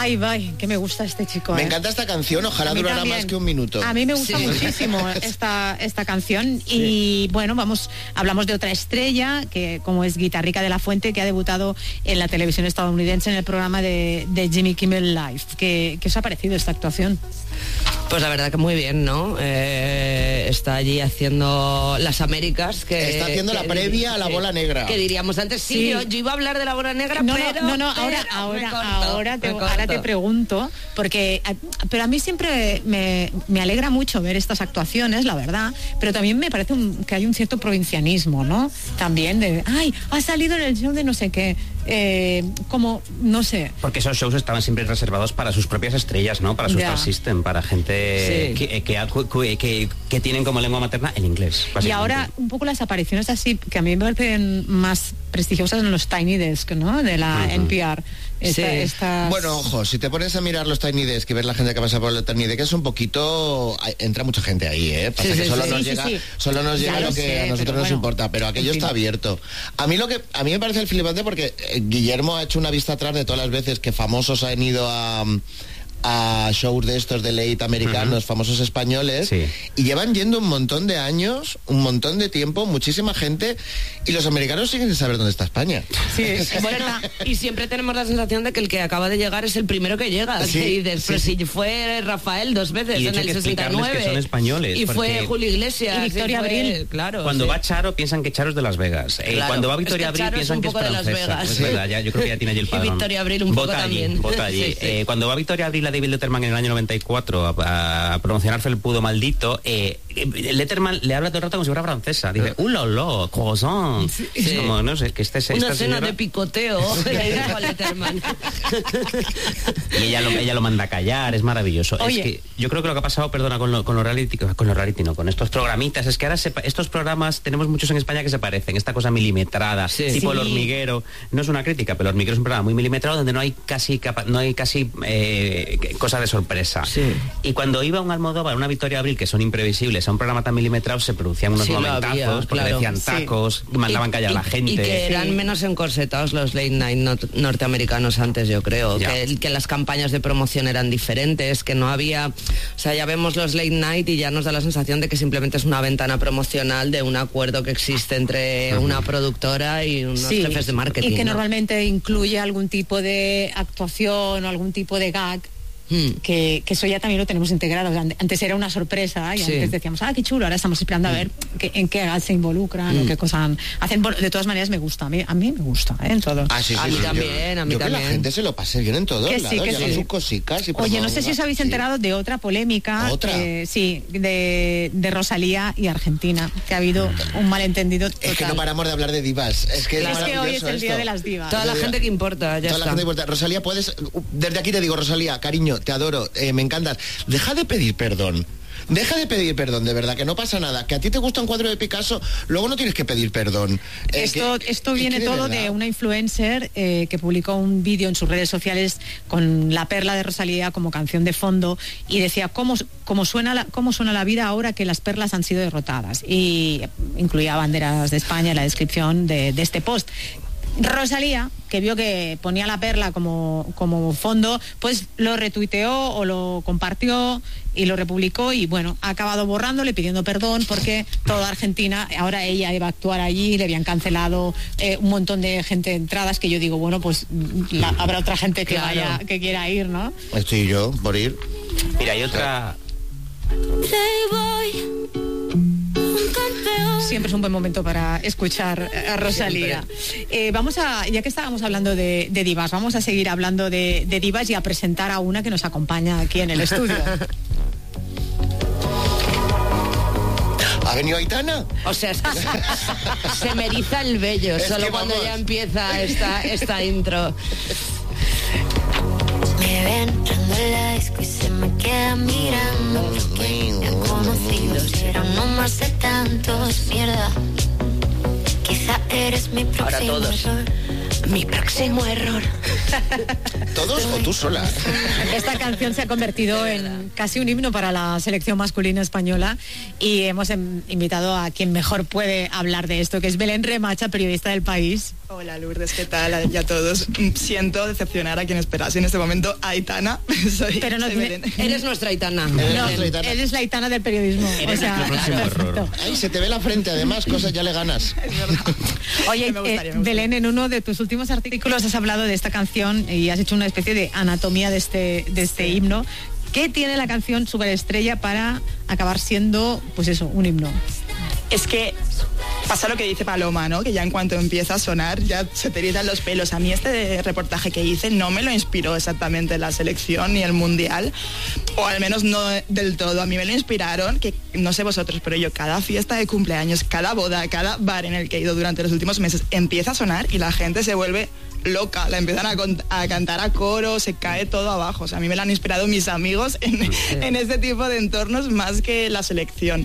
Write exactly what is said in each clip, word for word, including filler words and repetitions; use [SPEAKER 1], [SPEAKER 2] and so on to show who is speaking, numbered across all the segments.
[SPEAKER 1] Ay, ay, que me gusta este chico.
[SPEAKER 2] Me
[SPEAKER 1] ¿eh?
[SPEAKER 2] encanta esta canción, ojalá durara
[SPEAKER 1] también.
[SPEAKER 2] más que un minuto.
[SPEAKER 1] A mí me gusta sí. muchísimo esta, esta canción. Sí. Y bueno, vamos, hablamos de otra estrella, que como es Guitarrica de la Fuente, que ha debutado en la televisión estadounidense en el programa de, de Jimmy Kimmel Live. ¿Qué, ¿Qué os ha parecido esta actuación?
[SPEAKER 3] Pues la verdad que muy bien, ¿no? Eh, está allí haciendo las Américas. Que,
[SPEAKER 2] está haciendo
[SPEAKER 3] que,
[SPEAKER 2] la previa a la bola negra.
[SPEAKER 3] Que diríamos antes, sí, sí. Yo, yo iba a hablar de la bola negra,
[SPEAKER 1] no,
[SPEAKER 3] pero...
[SPEAKER 1] No, no, no, ahora,
[SPEAKER 3] pero
[SPEAKER 1] ahora,
[SPEAKER 3] corto,
[SPEAKER 1] ahora, te, ahora te pregunto, porque... Pero a mí siempre me, me alegra mucho ver estas actuaciones, la verdad, pero también me parece un, que hay un cierto provincianismo, ¿no? También de, ay, ha salido en el show de no sé qué... Eh, como, no sé.
[SPEAKER 4] Porque esos shows estaban siempre reservados para sus propias estrellas, ¿no? Para su Star System, para gente sí. que, que, que, que tienen como lengua materna el inglés.
[SPEAKER 1] Y ahora un poco las apariciones así, que a mí me parecen más prestigiosas en los Tiny Desk, ¿no? De la uh-huh. N P R. Esta,
[SPEAKER 2] sí.
[SPEAKER 1] estas...
[SPEAKER 2] Bueno, ojo, si te pones a mirar los Tiny Desk y ver la gente que pasa por el Tiny Desk, es un poquito... Entra mucha gente ahí, ¿eh? Pasa sí, que sí, solo, sí, nos sí, llega, sí. solo nos llega lo, lo que sé, a nosotros nos bueno, importa, pero aquello está abierto. A mí lo que a mí me parece el flipante porque Guillermo ha hecho una vista atrás de todas las veces que famosos han ido a... a shows de estos de late americanos, uh-huh. famosos españoles, sí. y llevan yendo un montón de años, un montón de tiempo, muchísima gente, y los americanos siguen sin saber dónde está España.
[SPEAKER 3] Sí, es verdad. Y siempre tenemos la sensación de que el que acaba de llegar es el primero que llega. Sí, y después sí, sí. fue Rafael dos veces
[SPEAKER 4] y
[SPEAKER 3] en el sesenta y nueve.
[SPEAKER 4] Que son españoles.
[SPEAKER 3] Y fue Julio Iglesias.
[SPEAKER 1] Y Victoria
[SPEAKER 3] fue,
[SPEAKER 1] Abril.
[SPEAKER 4] Claro. Cuando
[SPEAKER 3] sí.
[SPEAKER 4] va Charo piensan que Charo es de Las Vegas.
[SPEAKER 3] Claro.
[SPEAKER 4] Eh, cuando va Victoria
[SPEAKER 3] es que
[SPEAKER 4] Abril piensan que es francesa. Es
[SPEAKER 3] sí.
[SPEAKER 4] verdad, ya, yo creo que ya tiene allí el padrón.
[SPEAKER 3] Y Victoria Abril un poco
[SPEAKER 4] vota
[SPEAKER 3] también.
[SPEAKER 4] Allí, vota allí. Sí, sí. Eh, cuando va Victoria Abril a David Letterman en el año noventa y cuatro a, a promocionar Felpudo Maldito, eh, Letterman le habla todo el rato como si fuera francesa. Dice, ¡uh, la, la, croissant! Sí. Es como, no sé, que este es...
[SPEAKER 3] Una escena señora... de picoteo le dijo a Letterman.
[SPEAKER 4] Y ella lo, ella lo manda a callar, es maravilloso. Oye. Es que yo creo que lo que ha pasado, perdona, con, lo, con los reality, con los reality, no, con estos programitas, es que ahora se, estos programas, tenemos muchos en España que se parecen, esta cosa milimetrada, sí. tipo sí. El Hormiguero. No es una crítica, pero El Hormiguero es un programa muy milimetrado donde no hay casi, capa, no hay casi eh, cosa de sorpresa. Sí. Y cuando iba un Almodóvar, una Victoria Abril, que son imprevisibles, a un programa tan milimetrado, se producían unos sí, momentazos, había, porque claro. decían tacos, sí. mandaban callar a la gente.
[SPEAKER 3] Y que eran sí. menos encorsetados los late night not- norteamericanos antes, yo creo. Que, que las campañas de promoción eran diferentes, que no había... O sea, ya vemos los late night y ya nos da la sensación de que simplemente es una ventana promocional de un acuerdo que existe entre uh-huh. una productora y unos sí. jefes de marketing.
[SPEAKER 1] Y que
[SPEAKER 3] ¿no?
[SPEAKER 1] normalmente incluye algún tipo de actuación o algún tipo de gag. Hmm. Que, que eso ya también lo tenemos integrado. Antes era una sorpresa y sí. antes decíamos, ah, qué chulo, ahora estamos esperando a ver qué, en qué se involucran hmm. o qué cosas hacen. Bueno, de todas maneras me gusta, a mí, a mí me gusta, ¿eh? En todo.
[SPEAKER 2] Ah, sí, sí,
[SPEAKER 3] a mí
[SPEAKER 2] sí,
[SPEAKER 3] también,
[SPEAKER 2] yo,
[SPEAKER 3] a mí
[SPEAKER 2] yo
[SPEAKER 3] también.
[SPEAKER 2] Que la gente se lo pase bien en todos
[SPEAKER 1] que
[SPEAKER 2] lados,
[SPEAKER 1] sí, que
[SPEAKER 2] llevan
[SPEAKER 1] sí.
[SPEAKER 2] sus cositas. Y
[SPEAKER 1] Oye, no sé si os habéis enterado sí. de otra polémica.
[SPEAKER 2] ¿Otra?
[SPEAKER 1] Eh, sí, de, de Rosalía y Argentina, que ha habido un malentendido total.
[SPEAKER 2] Es que no paramos de hablar de divas. Es que,
[SPEAKER 1] es
[SPEAKER 2] es
[SPEAKER 1] que hoy es el
[SPEAKER 2] esto.
[SPEAKER 1] día de las divas.
[SPEAKER 3] Toda la gente que importa, ya
[SPEAKER 2] Toda
[SPEAKER 3] está.
[SPEAKER 2] la gente que importa. Rosalía, puedes... Desde aquí te digo, Rosalía, cariño, te adoro, eh, me encantas. Deja de pedir perdón. Deja de pedir perdón, de verdad, que no pasa nada. Que a ti te gusta un cuadro de Picasso, luego no tienes que pedir perdón.
[SPEAKER 1] Eh, esto
[SPEAKER 2] que,
[SPEAKER 1] esto viene
[SPEAKER 2] de
[SPEAKER 1] todo
[SPEAKER 2] verdad.
[SPEAKER 1] de una influencer eh, que publicó un vídeo en sus redes sociales con La Perla de Rosalía como canción de fondo y decía cómo, cómo, suena la, cómo suena la vida ahora que las perlas han sido derrotadas. Y incluía banderas de España en la descripción de, de este post. Rosalía, que vio que ponía La Perla como, como fondo, pues lo retuiteó o lo compartió y lo republicó y bueno, ha acabado borrándole, pidiendo perdón porque toda Argentina, ahora ella iba a actuar allí, le habían cancelado eh, un montón de gente de entradas que yo digo, bueno, pues la, habrá otra gente que claro. vaya, que quiera ir, ¿no?
[SPEAKER 2] Estoy yo por ir.
[SPEAKER 4] Mira, hay otra...
[SPEAKER 1] Siempre es un buen momento para escuchar a Rosalía. Eh, vamos a, ya que estábamos hablando de, de divas, vamos a seguir hablando de, de divas y a presentar a una que nos acompaña aquí en el estudio.
[SPEAKER 2] ¿Ha venido Aitana?
[SPEAKER 3] O sea, es que se, se me eriza el vello
[SPEAKER 2] es
[SPEAKER 3] solo cuando
[SPEAKER 2] vamos.
[SPEAKER 3] ya empieza esta, esta intro.
[SPEAKER 5] Me ven entrando en la disco y se me queda mirando. Me han conocido, pero no más de tantos, mierda. Quizá Quizá eres mi próximo
[SPEAKER 3] Ahora todos.
[SPEAKER 5] error. Mi próximo error.
[SPEAKER 2] ¿Todos o tú sola?
[SPEAKER 1] Esta canción se ha convertido en casi un himno para la selección masculina española y hemos em, invitado a quien mejor puede hablar de esto, que es Belén Remacha, periodista del País.
[SPEAKER 6] Hola Lourdes, ¿qué tal? Ya todos. Siento decepcionar a quien esperase en este momento a Aitana. Soy,
[SPEAKER 1] Pero no,
[SPEAKER 6] soy Belén.
[SPEAKER 3] Eres nuestra Aitana.
[SPEAKER 2] Eres
[SPEAKER 1] No,
[SPEAKER 2] nuestra Aitana.
[SPEAKER 1] eres la Aitana del periodismo.
[SPEAKER 4] Eres
[SPEAKER 1] o sea,
[SPEAKER 4] nuestro próximo
[SPEAKER 1] perfecto.
[SPEAKER 4] error.
[SPEAKER 2] Ay, se te ve la frente, además, cosas ya le ganas.
[SPEAKER 6] Es verdad.
[SPEAKER 1] Oye,
[SPEAKER 6] Me gustaría,
[SPEAKER 1] eh,
[SPEAKER 6] me gustaría.
[SPEAKER 1] Belén, en uno de tus últimos artículos has hablado de esta canción y has hecho una especie de anatomía de este, de este
[SPEAKER 6] Sí.
[SPEAKER 1] himno. ¿Qué tiene la canción Superestrella para acabar siendo, pues eso, un himno?
[SPEAKER 6] Es que pasa lo que dice Paloma, ¿no? Que ya en cuanto empieza a sonar ya se te erizan los pelos. A mí este reportaje que hice no me lo inspiró exactamente la selección ni el mundial, o al menos no del todo. A mí me lo inspiraron, que no sé vosotros, pero yo cada fiesta de cumpleaños, cada boda, cada bar en el que he ido durante los últimos meses empieza a sonar y la gente se vuelve loca, la empiezan a, con- a cantar a coro, se cae todo abajo. O sea, a mí me la han inspirado mis amigos en, en este tipo de entornos más que la selección.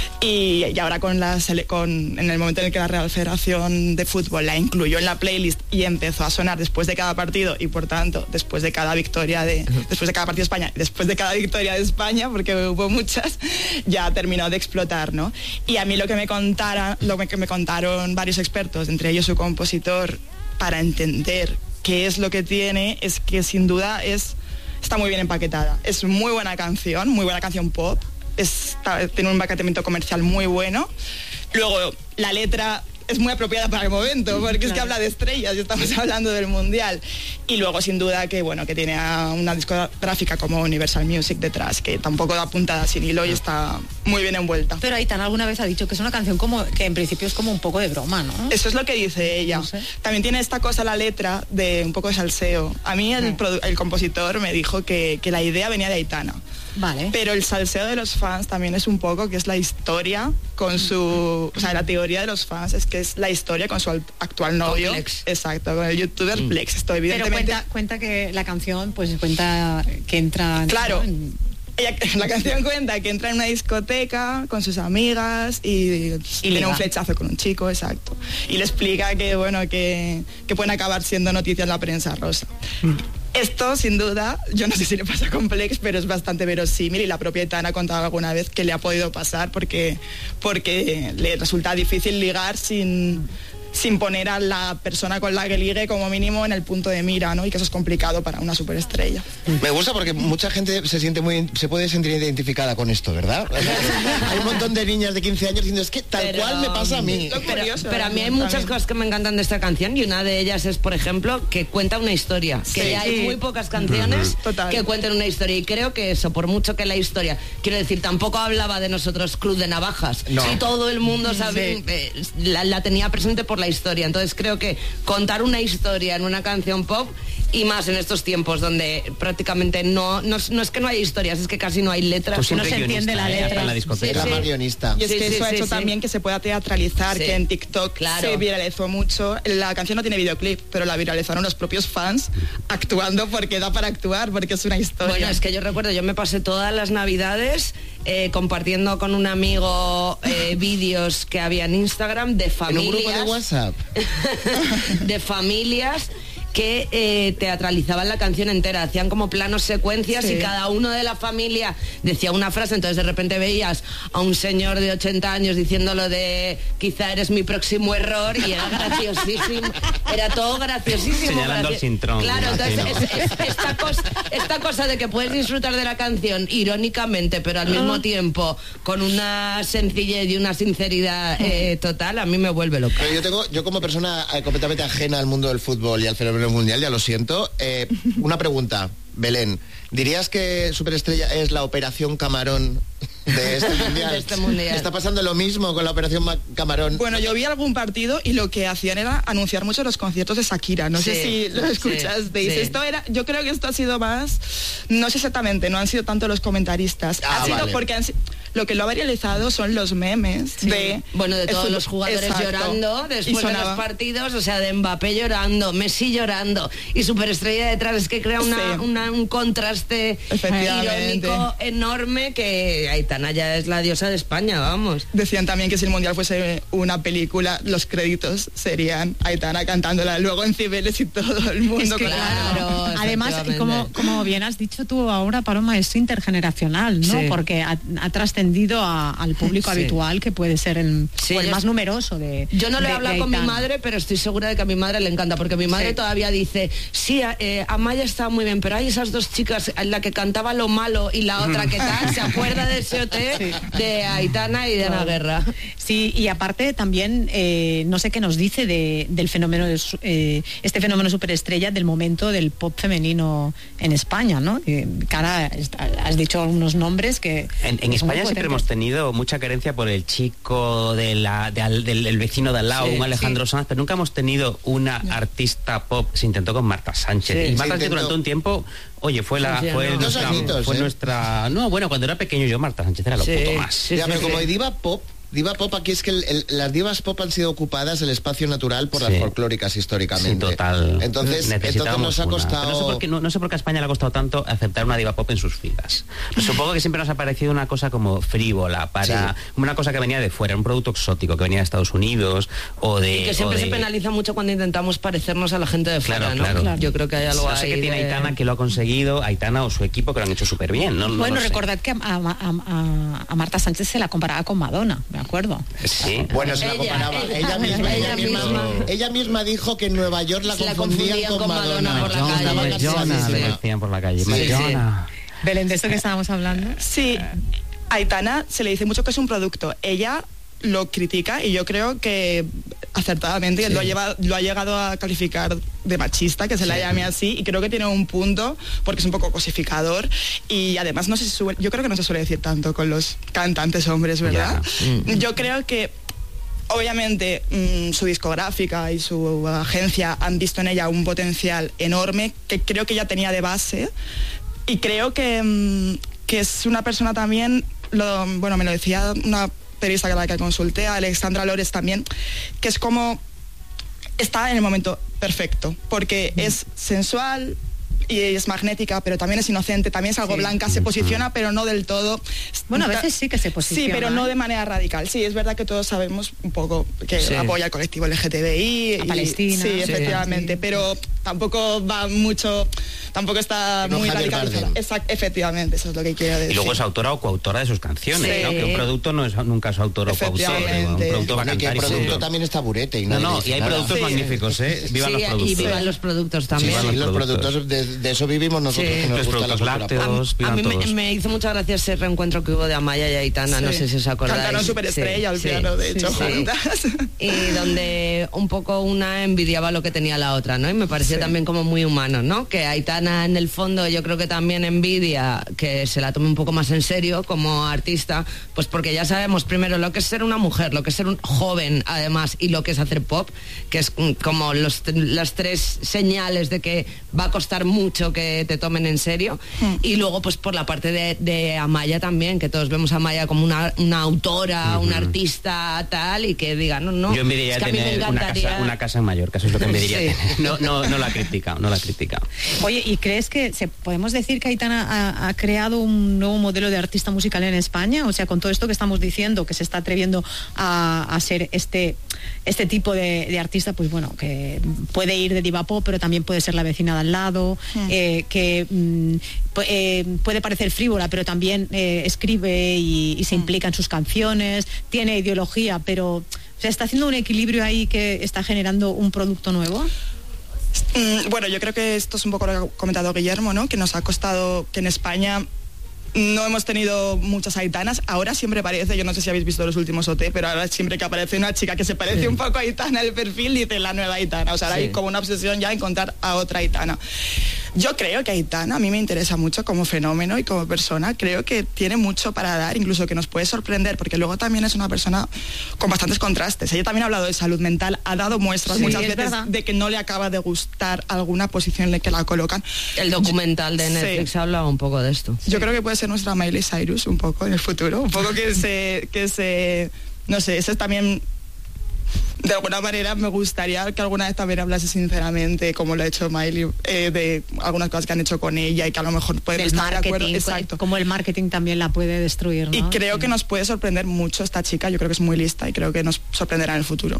[SPEAKER 6] Y, y ahora con la sele- con, en el momento en el que la Real Federación de Fútbol la incluyó en la playlist y empezó a sonar después de cada partido y por tanto después de cada victoria de después de cada partido de España, después de cada victoria de España, porque hubo muchas, ya terminó de explotar, ¿no? Y a mí lo que me contara, lo que me contaron varios expertos, entre ellos su compositor, para entender qué es lo que tiene, es que sin duda es, está muy bien empaquetada. Es muy buena canción, muy buena canción pop, está, tiene un empaquetamiento comercial muy bueno. Luego, la letra es muy apropiada para el momento, porque claro, es que habla de estrellas y estamos hablando del mundial. Y luego, sin duda, que bueno, que tiene a una discográfica como Universal Music detrás, que tampoco da puntada sin hilo y está muy bien envuelta.
[SPEAKER 1] Pero Aitana alguna vez ha dicho que es una canción como que en principio es como un poco de broma, ¿no?
[SPEAKER 6] Eso es lo que dice ella.
[SPEAKER 1] No sé.
[SPEAKER 6] También tiene esta cosa la letra de un poco de salseo. A mí el, produ- el compositor me dijo que, que la idea venía de Aitana.
[SPEAKER 1] Vale.
[SPEAKER 6] Pero el salseo de los fans también es un poco que es la historia con su... O sea, la teoría de los fans es que es la historia con su al- actual novio.
[SPEAKER 3] Plex.
[SPEAKER 6] Exacto, con el youtuber mm. Plex. Esto
[SPEAKER 1] Pero
[SPEAKER 6] evidentemente...
[SPEAKER 1] cuenta, cuenta que la canción, pues cuenta que entra...
[SPEAKER 6] Claro.
[SPEAKER 1] ¿no? en-
[SPEAKER 6] Ella, la canción cuenta que entra en una discoteca con sus amigas y, y tiene
[SPEAKER 1] liga.
[SPEAKER 6] un flechazo con un chico, exacto. Y le explica que, bueno, que, que pueden acabar siendo noticias en la prensa rosa. Mm. Esto, sin duda, yo no sé si le pasa con Plex, pero es bastante verosímil y la propia Aitana ha contado alguna vez que le ha podido pasar porque, porque le resulta difícil ligar sin... sin poner a la persona con la que ligue como mínimo en el punto de mira, ¿no? Y que eso es complicado para una superestrella.
[SPEAKER 2] Me gusta porque mucha gente se siente muy, se puede sentir identificada con esto, ¿verdad? O sea, hay un montón de niñas de quince años diciendo, es que tal
[SPEAKER 3] Pero-
[SPEAKER 2] cual me pasa a mí.
[SPEAKER 6] Lo
[SPEAKER 3] Pero,
[SPEAKER 6] curioso,
[SPEAKER 3] pero a mí hay
[SPEAKER 6] también.
[SPEAKER 3] muchas cosas que me encantan de esta canción y una de ellas es, por ejemplo, que cuenta una historia.
[SPEAKER 6] Sí.
[SPEAKER 3] Que ya hay
[SPEAKER 6] Sí.
[SPEAKER 3] muy pocas canciones
[SPEAKER 6] Total.
[SPEAKER 3] que cuenten una historia. Y creo que eso, por mucho que la historia, quiero decir, tampoco hablaba de nosotros Club de Navajas.
[SPEAKER 2] No.
[SPEAKER 3] Y todo el mundo sabe,
[SPEAKER 6] Sí.
[SPEAKER 3] eh, la, la tenía presente por la historia. Entonces creo que contar una historia en una canción pop, y más en estos tiempos donde prácticamente no, no, no es que no hay historias, es que casi no hay letras.
[SPEAKER 4] Tú
[SPEAKER 1] no
[SPEAKER 4] siempre
[SPEAKER 1] se entiende
[SPEAKER 4] guionista,
[SPEAKER 1] la
[SPEAKER 4] ¿eh?
[SPEAKER 1] letra.
[SPEAKER 4] Hasta en la discoteca.
[SPEAKER 2] Era
[SPEAKER 3] Sí,
[SPEAKER 2] más
[SPEAKER 3] sí.
[SPEAKER 2] guionista.
[SPEAKER 6] Y es
[SPEAKER 3] Sí,
[SPEAKER 6] que
[SPEAKER 3] sí,
[SPEAKER 6] eso ha
[SPEAKER 3] sí,
[SPEAKER 6] hecho
[SPEAKER 3] sí.
[SPEAKER 6] también que se pueda teatralizar,
[SPEAKER 3] Sí.
[SPEAKER 6] que en TikTok
[SPEAKER 3] Claro.
[SPEAKER 6] se viralizó mucho. La canción no tiene videoclip, pero la viralizaron los propios fans actuando porque da para actuar, porque es una historia.
[SPEAKER 3] Bueno, es que yo recuerdo, yo me pasé todas las navidades eh, compartiendo con un amigo eh, vídeos que había en Instagram de
[SPEAKER 2] En
[SPEAKER 3] familias.
[SPEAKER 2] un grupo de WhatsApp.
[SPEAKER 3] de familias que eh, teatralizaban la canción entera, hacían como planos secuencias
[SPEAKER 6] Sí.
[SPEAKER 3] y cada uno de la familia decía una frase, entonces de repente veías a un señor de ochenta años diciéndolo de quizá eres mi próximo error y era graciosísimo, era todo graciosísimo.
[SPEAKER 4] Señalando al cintrón,
[SPEAKER 3] Claro,
[SPEAKER 4] me
[SPEAKER 3] entonces
[SPEAKER 4] imagino.
[SPEAKER 3] es- es- esta, cosa, esta cosa de que puedes disfrutar de la canción irónicamente, pero al mismo tiempo con una sencillez y una sinceridad eh, total, a mí me vuelve loca.
[SPEAKER 2] Pero yo tengo, yo como persona eh, completamente ajena al mundo del fútbol y al fenómeno mundial, ya lo siento, eh, una pregunta, Belén, ¿dirías que Superestrella es la operación Camarón de este mundial?
[SPEAKER 3] De este mundial.
[SPEAKER 2] ¿Está pasando lo mismo con la operación Ma- Camarón?
[SPEAKER 6] Bueno, yo vi algún partido y lo que hacían era anunciar mucho los conciertos de Shakira. No sé
[SPEAKER 3] Sí,
[SPEAKER 6] si lo
[SPEAKER 3] sí,
[SPEAKER 6] escuchasteis.
[SPEAKER 3] sí.
[SPEAKER 6] Esto era, yo creo que esto ha sido más, no sé exactamente, no han sido tanto los comentaristas.
[SPEAKER 2] Ah,
[SPEAKER 6] ha sido
[SPEAKER 2] vale.
[SPEAKER 6] porque han si- Lo que lo ha viralizado son los memes sí. de...
[SPEAKER 3] Bueno, de todos los jugadores exacto. llorando después de los partidos, o sea, de Mbappé llorando, Messi llorando y superestrella detrás, es que crea una, sí. una, un contraste irónico enorme que Aitana ya es la diosa de España, vamos.
[SPEAKER 6] Decían también que si el Mundial fuese una película, los créditos serían Aitana cantándola luego en Cibeles y todo el mundo.
[SPEAKER 1] Es que, claro, además, como, como bien has dicho tú ahora, Paloma, es intergeneracional, ¿no? Sí. Porque ha, ha trascendido a, al público sí. habitual, que puede ser el, sí, o el más numeroso de
[SPEAKER 3] Yo no lo he
[SPEAKER 1] de,
[SPEAKER 3] hablado con mi madre, pero estoy segura de que a mi madre le encanta, porque mi madre sí. todavía dice, sí, eh, Amaya está muy bien, pero hay esas dos chicas, la que cantaba Lo Malo y la otra que tal, se acuerda de ese O T sí. de Aitana y de Ana Guerra.
[SPEAKER 1] Sí, y aparte también, eh, no sé qué nos dice de, del fenómeno, de, eh, este fenómeno superestrella del momento del pop femenino en España, ¿no? Eh, cara, has dicho algunos nombres que...
[SPEAKER 4] En, en España siempre hemos tenido mucha carencia por el chico de la, de al, del, del vecino de al lado, sí, un Alejandro sí. Sanz, pero nunca hemos tenido una no. artista pop. Se intentó con Marta Sánchez. Sí, y Marta Sánchez durante un tiempo, oye, fue la sí, fue, no. nuestra, añitos, fue ¿eh? nuestra... No, bueno, cuando era pequeño yo, Marta Sánchez era lo sí. puto más.
[SPEAKER 2] Sí, ya, sí, pero sí. como diva pop, diva pop, aquí es que el, el, las divas pop han sido ocupadas el espacio natural por sí. las folclóricas históricamente.
[SPEAKER 4] Sí, total.
[SPEAKER 2] Entonces, entonces nos ha costado...
[SPEAKER 4] No sé, por qué, no, no sé por qué a España le ha costado tanto aceptar una diva pop en sus filas. Pues supongo que siempre nos ha parecido una cosa como frívola, para sí. una cosa que venía de fuera, un producto exótico que venía de Estados Unidos o de...
[SPEAKER 3] Y que siempre
[SPEAKER 4] de...
[SPEAKER 3] se penaliza mucho cuando intentamos parecernos a la gente de fuera,
[SPEAKER 4] claro,
[SPEAKER 3] ¿no?
[SPEAKER 4] Claro. claro.
[SPEAKER 3] Yo creo que hay algo
[SPEAKER 4] no sé
[SPEAKER 3] ahí
[SPEAKER 4] qué tiene
[SPEAKER 3] de...
[SPEAKER 4] Aitana que lo ha conseguido, Aitana o su equipo que lo han hecho súper bien. No,
[SPEAKER 1] bueno,
[SPEAKER 4] no
[SPEAKER 1] recordad que a, a, a, a Marta Sánchez se la comparaba con Madonna, ¿de acuerdo?
[SPEAKER 4] Sí.
[SPEAKER 2] Bueno, se ella, la comparaba. Ella, ella, misma, ella, ella, misma, misma, ella misma dijo que en Nueva York la, confundían, confundían con, con Madonna.
[SPEAKER 3] Madonna por la
[SPEAKER 4] Madonna,
[SPEAKER 3] calle.
[SPEAKER 4] Madonna, le decían por la calle.
[SPEAKER 2] Sí,
[SPEAKER 4] Madonna.
[SPEAKER 1] Sí. Belén, ¿de esto que estábamos hablando?
[SPEAKER 6] Sí, Aitana se le dice mucho que es un producto. Ella lo critica y yo creo que acertadamente sí. lo, ha llevado, lo ha llegado a calificar de machista, que se sí. la llame así, y creo que tiene un punto porque es un poco cosificador y además no se suele, yo creo que no se suele decir tanto con los cantantes hombres, ¿verdad? Yeah. Mm. Yo creo que obviamente mmm, su discográfica y su agencia han visto en ella un potencial enorme que creo que ya tenía de base, y creo que, mmm, que es una persona también, lo, bueno, me lo decía una periodista que la que consulté, Alexandra Lores también, que es como está en el momento perfecto, porque mm. es sensual y es magnética, pero también es inocente, también es algo sí. blanca, se posiciona, pero no del todo.
[SPEAKER 1] Bueno, a veces sí que se posiciona.
[SPEAKER 6] Sí, pero no de manera radical. Sí, es verdad que todos sabemos un poco que sí. apoya al colectivo L G T B I.
[SPEAKER 1] A y, Palestina.
[SPEAKER 6] Sí, efectivamente, sí. pero tampoco va mucho, tampoco está no muy radicalizada. Exact, efectivamente, eso es lo que quiero decir.
[SPEAKER 4] Y luego es autora o coautora de sus canciones, sí. ¿no? Que un producto no es nunca su autor o coautor. Un producto va a cantar.
[SPEAKER 2] Y el producto también está burete. Y
[SPEAKER 4] no, no, y hay productos sí. magníficos, ¿eh? Vivan
[SPEAKER 3] sí,
[SPEAKER 4] los productos.
[SPEAKER 3] Y vivan los productos también.
[SPEAKER 2] Sí, sí, los productos de, de eso vivimos nosotros, sí. que nos
[SPEAKER 4] los
[SPEAKER 2] gusta
[SPEAKER 4] productos
[SPEAKER 2] la
[SPEAKER 4] lácteos,
[SPEAKER 3] a, a mí me, me hizo mucha gracia ese reencuentro que hubo de Amaya y Aitana, sí. no sé si os acordáis.
[SPEAKER 6] Cantaron Superestrella al sí, piano, de hecho,
[SPEAKER 3] sí,
[SPEAKER 6] juntas.
[SPEAKER 3] Y donde un poco una envidiaba lo que tenía la otra, ¿no? Y me pareció sí. también como muy humano, ¿no? Que Aitana en el fondo yo creo que también envidia que se la tome un poco más en serio como artista, pues porque ya sabemos primero lo que es ser una mujer, lo que es ser un joven además, y lo que es hacer pop, que es como los, las tres señales de que va a costar mucho que te tomen en serio. Mm. Y luego pues por la parte de, de Amaya también, que todos vemos a Amaya como una, una autora, uh-huh. una artista tal, y que diga, no, no.
[SPEAKER 4] Yo envidiaría es que tener una casa, una casa en Mallorca, eso es lo que envidiaría sí. tener. No, no, no la critica, no la critica.
[SPEAKER 1] Oye, ¿y crees que se, podemos decir que Aitana ha, ha creado un nuevo modelo de artista musical en España? O sea, con todo esto que estamos diciendo, que se está atreviendo a, a ser este, este tipo de, de artista, pues bueno, que puede ir de diva pop, pero también puede ser la vecina de al lado, mm. eh, que mm, eh, puede parecer frívola, pero también eh, escribe y, y se implica en sus canciones, tiene ideología, pero ¿se está haciendo un equilibrio ahí que está generando un producto nuevo?
[SPEAKER 6] Mm, bueno, yo creo que esto es un poco lo que ha comentado Guillermo, ¿no? Que nos ha costado que en España no hemos tenido muchas Aitanas. Ahora siempre parece, yo no sé si habéis visto los últimos O T, pero ahora siempre que aparece una chica que se parece sí. un poco a Aitana el perfil, dice la nueva Aitana. O sea, ahora sí. hay como una obsesión ya encontrar a otra Aitana. Yo creo que Aitana a mí me interesa mucho como fenómeno y como persona. Creo que tiene mucho para dar, incluso que nos puede sorprender, porque luego también es una persona con bastantes contrastes. Ella también ha hablado de salud mental, ha dado muestras sí, muchas veces verdad. de que no le acaba de gustar alguna posición en la que la colocan.
[SPEAKER 3] El documental de Netflix sí. habla un poco de esto.
[SPEAKER 6] Yo sí. creo que puede ser ser nuestra Miley Cyrus un poco en el futuro, un poco que se, que se, no sé, eso es también, de alguna manera me gustaría que alguna vez también hablase sinceramente, como lo ha hecho Miley, eh, de algunas cosas que han hecho con ella y que a lo mejor pueden
[SPEAKER 1] Del
[SPEAKER 6] estar de acuerdo.
[SPEAKER 1] Exacto. Como el marketing también la puede destruir, ¿no?
[SPEAKER 6] Y creo
[SPEAKER 1] sí.
[SPEAKER 6] que nos puede sorprender mucho esta chica, yo creo que es muy lista y creo que nos sorprenderá en el futuro.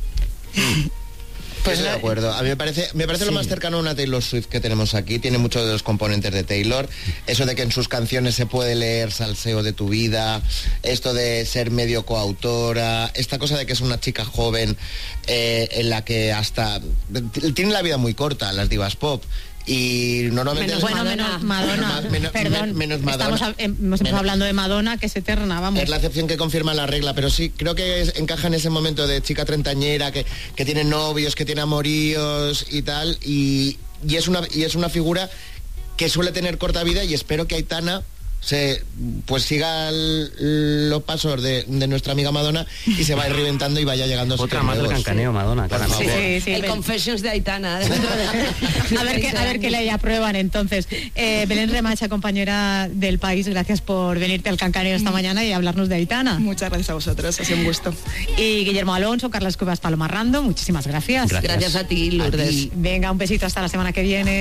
[SPEAKER 2] Pues estoy de acuerdo. A mí me parece, me parece sí. lo más cercano a una Taylor Swift que tenemos aquí. Tiene muchos de los componentes de Taylor. Eso de que en sus canciones se puede leer salseo de tu vida. Esto de ser medio coautora. Esta cosa de que es una chica joven eh, en la que hasta... Tiene la vida muy corta, las divas pop. Y normalmente
[SPEAKER 1] menos, bueno,
[SPEAKER 2] Madonna,
[SPEAKER 1] menos Madonna,
[SPEAKER 2] menos,
[SPEAKER 1] perdón,
[SPEAKER 2] menos Madonna.
[SPEAKER 1] Estamos, a, estamos menos, hablando de Madonna, que es eterna, vamos.
[SPEAKER 2] Es la excepción que confirma la regla, pero sí, creo que es, encaja en ese momento de chica treintañera, que, que tiene novios, que tiene amoríos y tal, y, y, es una, y es una figura que suele tener corta vida y espero que Aitana se pues siga el, los pasos de, de nuestra amiga Madonna y se va reventando y vaya llegando a
[SPEAKER 4] otra más del cancaneo, Madonna, claro.
[SPEAKER 3] Sí, sí, sí, el Confessions de Aitana.
[SPEAKER 1] a ver qué a ver qué le aprueban entonces. Eh, Belén Remacha, compañera del País, gracias por venirte al cancaneo esta mañana y hablarnos de Aitana.
[SPEAKER 6] Muchas gracias a vosotros, ha sido un gusto.
[SPEAKER 1] Y Guillermo Alonso, Carlas Cuevas, Paloma Rando, muchísimas gracias.
[SPEAKER 3] Gracias, gracias a ti, Lourdes.
[SPEAKER 1] A ti. Venga, un besito hasta la semana que viene.